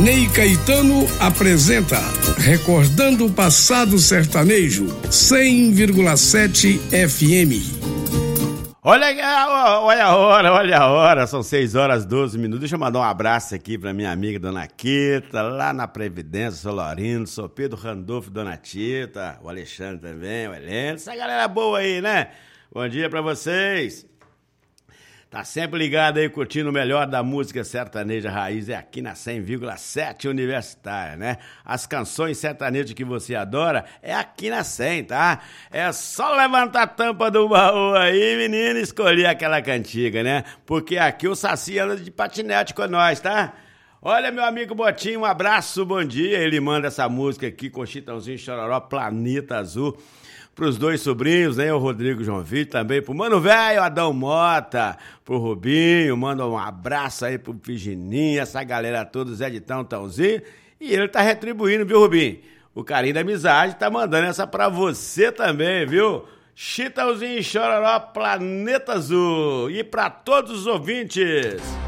Ney Caetano apresenta Recordando o Passado Sertanejo, 100,7 FM. Olha a hora, são 6h12. Deixa eu mandar um abraço aqui pra minha amiga Dona Quita, lá na Previdência, sou Laurindo, sou Pedro Randolfo, Dona Tita, o Alexandre também, o Heleno, essa galera boa aí, né? Bom dia pra vocês. Tá sempre ligado aí, curtindo o melhor da música sertaneja raiz, é aqui na 100,7 Universitária, né? As canções sertanejas que você adora é aqui na 100, tá? É só levantar a tampa do baú aí, menino, e escolher aquela cantiga, né? Porque aqui o Saci anda de patinete com nós, tá? Olha, meu amigo Botinho, um abraço, bom dia. Ele manda essa música aqui com Chitãozinho Chororó, Planeta Azul, pros dois sobrinhos, né? O Rodrigo João Vitor, também pro Mano Velho, Adão Mota, pro Rubinho, manda um abraço aí pro Virgininha, essa galera toda, Zé de Tãozinho. E ele tá retribuindo, viu, Rubinho? O carinho da amizade tá mandando essa pra você também, viu? Chitãozinho Chororó, Planeta Azul. E pra todos os ouvintes.